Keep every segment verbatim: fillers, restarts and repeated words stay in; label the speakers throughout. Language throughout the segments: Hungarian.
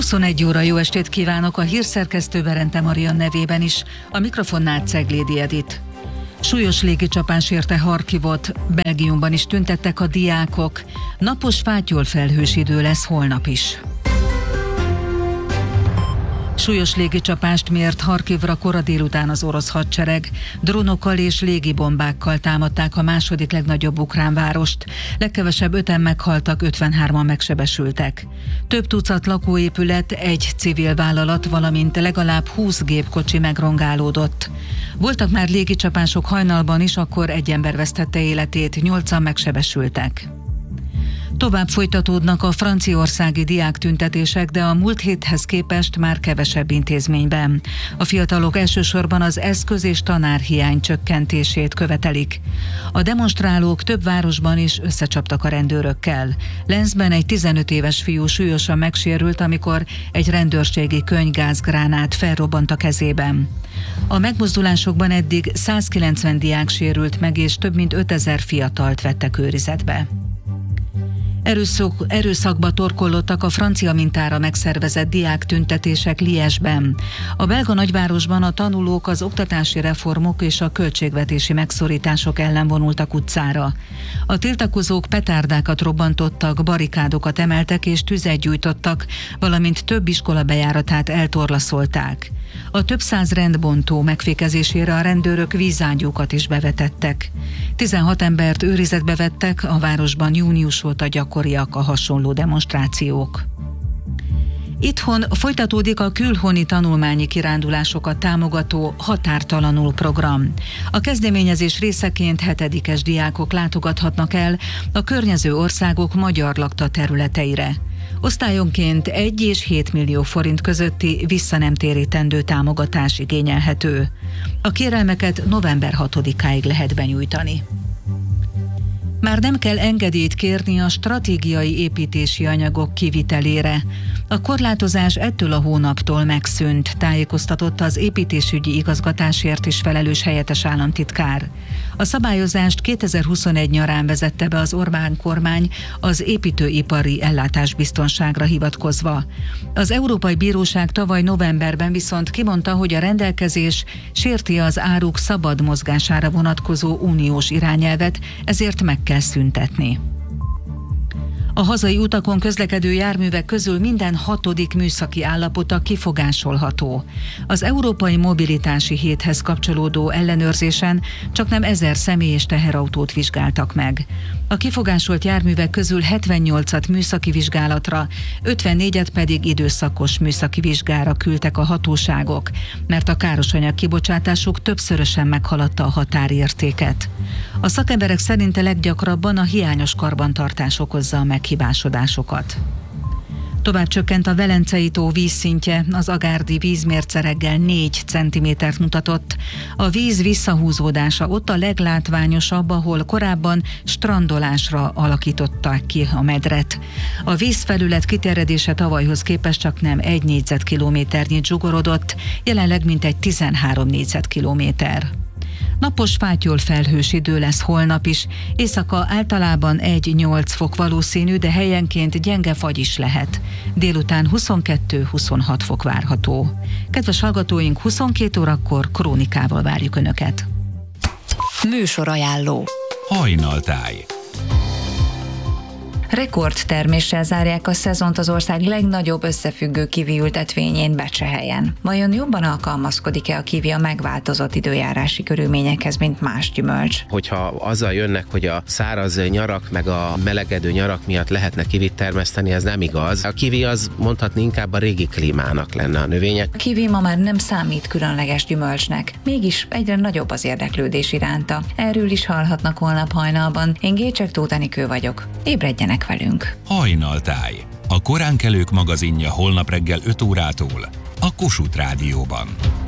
Speaker 1: huszonegy óra, jó estét kívánok, a hírszerkesztő Berente Maria nevében is, a mikrofonnál Ceglédi Edit. Súlyos légicsapás érte Harkivot, Belgiumban is tüntettek a diákok. Napos, fátyol felhős idő lesz holnap is. Súlyos légicsapást mért Harkivra kora délután az orosz hadsereg. Drónokkal és légibombákkal támadták a második legnagyobb ukrán várost. Legkevesebb öten meghaltak, ötvenhárman megsebesültek. Több tucat lakóépület, egy civil vállalat, valamint legalább húsz gépkocsi megrongálódott. Voltak már légicsapások hajnalban is, akkor egy ember vesztette életét, nyolcan megsebesültek. Tovább folytatódnak a franciaországi diáktüntetések, de a múlt héthez képest már kevesebb intézményben. A fiatalok elsősorban az eszköz- és tanárhiány csökkentését követelik. A demonstrálók több városban is összecsaptak a rendőrökkel. Lenzben egy tizenöt éves fiú súlyosan megsérült, amikor egy rendőrségi könygázgránát felrobbant a kezében. A megmozdulásokban eddig százkilencven diák sérült meg, és több mint ötezer fiatalt vettek őrizetbe. Erőszak, erőszakba torkollottak a francia mintára megszervezett diáktüntetések Liège-ben. A belga nagyvárosban a tanulók az oktatási reformok és a költségvetési megszorítások ellen vonultak utcára. A tiltakozók petárdákat robbantottak, barikádokat emeltek és tüzet gyújtottak, valamint több iskola bejáratát eltorlaszolták. A több száz rendbontó megfékezésére a rendőrök vízágyúkat is bevetettek. tizenhat embert őrizetbe vettek, a városban június óta gyakoriak a hasonló demonstrációk. Itthon folytatódik a külhoni tanulmányi kirándulásokat támogató Határtalanul program. A kezdeményezés részeként hetedikes diákok látogathatnak el a környező országok magyar lakta területeire. Osztályonként egy és hét millió forint közötti visszanemtérítendő támogatás igényelhető. A kérelmeket november hatodikáig lehet benyújtani. Már nem kell engedélyt kérni a stratégiai építési anyagok kivitelére. A korlátozás ettől a hónaptól megszűnt, tájékoztatott az építésügyi igazgatásért is felelős helyettes államtitkár. A szabályozást kétezer-huszonegy nyarán vezette be az Orbán kormány az építőipari ellátásbiztonságra hivatkozva. Az Európai Bíróság tavaly novemberben viszont kimondta, hogy a rendelkezés sérti az áruk szabad mozgására vonatkozó uniós irányelvet, ezért meg kell szüntetni. A hazai utakon közlekedő járművek közül minden hatodik műszaki állapota kifogásolható. Az Európai Mobilitási Héthez kapcsolódó ellenőrzésen csaknem ezer személy és teherautót vizsgáltak meg. A kifogásolt járművek közül hetvennyolcat műszaki vizsgálatra, ötvennégyet pedig időszakos műszaki vizsgára küldtek a hatóságok, mert a károsanyag kibocsátásuk többszörösen meghaladta a határértéket. A szakemberek szerint a leggyakrabban a hiányos karbantartás okozza a meghibásodásokat. Tovább csökkent a Velencei tó vízszintje, az agárdi vízmérce reggel négy centimétert mutatott. A víz visszahúzódása ott a leglátványosabb, ahol korábban strandolásra alakították ki a medret. A vízfelület kiterjedése tavalyhoz képest csak nem egy négyzetkilométernyit zsugorodott, jelenleg mintegy tizenhárom négyzetkilométer. Napos, fátyol felhős idő lesz holnap is, éjszaka általában egy-nyolc fok valószínű, de helyenként gyenge fagy is lehet. Délután huszonkettő-huszonhat fok várható. Kedves hallgatóink, huszonkét órakor krónikával várjuk Önöket.
Speaker 2: Műsorajánló.
Speaker 3: Hajnaltáj.
Speaker 2: Rekordterméssel zárják a szezont az ország legnagyobb összefüggő kivi ültetvényén, Becsehelyen. Vajon jobban alkalmazkodik-e a kivi a megváltozott időjárási körülményekhez, mint más gyümölcs?
Speaker 4: Hogyha azzal jönnek, hogy a száraz nyarak meg a melegedő nyarak miatt lehetne kivit termeszteni, ez nem igaz. A kivi az mondhatni inkább a régi klímának lenne a növények.
Speaker 2: A kivi ma már nem számít különleges gyümölcsnek, mégis egyre nagyobb az érdeklődés iránta. Erről is hallhatnak holnap hajnalban. Én Gécsek Tóth Enikő vagyok. Ébredjenek velünk.
Speaker 3: Hajnaltáj. A koránkelők magazinja holnap reggel öt órától a Kossuth Rádióban.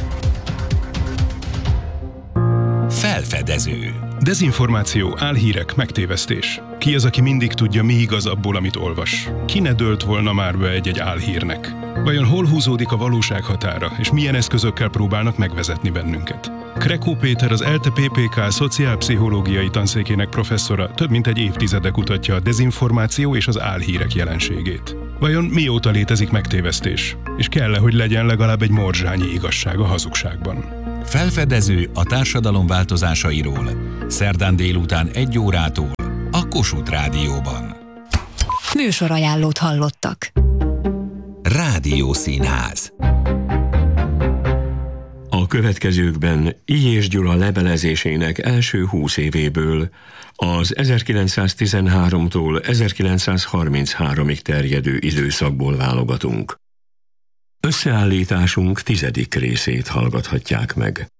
Speaker 3: Felfedező.
Speaker 5: Dezinformáció, álhírek, megtévesztés. Ki az, aki mindig tudja, mi igaz abból, amit olvas? Ki ne dőlt volna már be egy-egy álhírnek? Vajon hol húzódik a valóság határa, és milyen eszközökkel próbálnak megvezetni bennünket? Krekó Péter, az ELTE pé pé ká szociálpszichológiai tanszékének professzora több mint egy évtizede kutatja a dezinformáció és az álhírek jelenségét. Vajon mióta létezik megtévesztés? És kell-e, hogy legyen legalább egy morzsányi igazság a hazugságban?
Speaker 3: Felfedező a társadalom változásairól. Szerdán délután egy órától a Kossuth Rádióban.
Speaker 6: Műsorajánlót hallottak.
Speaker 3: Rádiószínház.
Speaker 7: A következőkben Illyés Gyula levelezésének első húsz évéből, az ezerkilencszáztizenháromtól ezerkilencszázharmincháromig terjedő időszakból válogatunk. Összeállításunk tizedik részét hallgathatják meg.